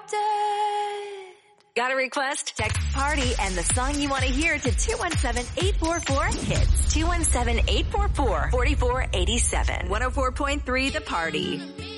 Got a request? Text party and the song you want to hear to 217-844-HITS. 217-844-4487. 104.3 The Party.